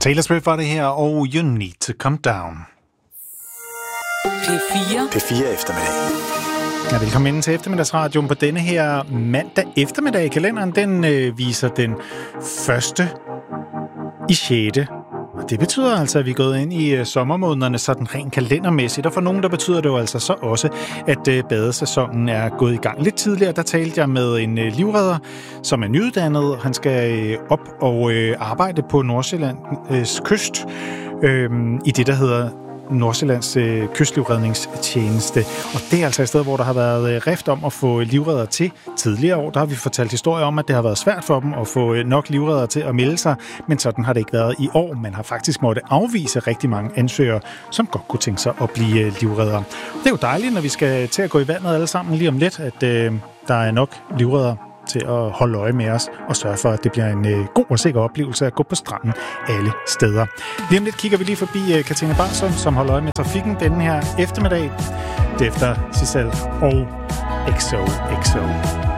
Taylor Swift var det her, og You Need to Come Down. P4 eftermiddag. Ja, velkommen ind til eftermiddagsradioen på denne her mandag eftermiddag. Kalenderen den viser den 1. i 6. Og det betyder altså, at vi er gået ind i sommermånederne sådan rent kalendermæssigt. Og for nogen, der betyder det jo altså så også, at badesæsonen er gået i gang. Lidt tidligere, der talte jeg med en livredder, som er nyuddannet. Han skal op og arbejde på Nordsjællands kyst i det, der hedder Nordsjællands kystlivredningstjeneste. Og det er altså et sted, hvor der har været rift om at få livreddere til. Tidligere år, der har vi fortalt historier om, at det har været svært for dem at få nok livreddere til at melde sig, men sådan har det ikke været i år. Man har faktisk måttet afvise rigtig mange ansøgere, som godt kunne tænke sig at blive livreddere. Det er jo dejligt, når vi skal til at gå i vandet alle sammen lige om lidt, at der er nok livreddere til at holde øje med os og sørge for, at det bliver en god og sikker oplevelse at gå på stranden alle steder. Lige om lidt kigger vi lige forbi Katrine Barsson, som holder øje med trafikken denne her eftermiddag. Det efter Sissel og XOXO.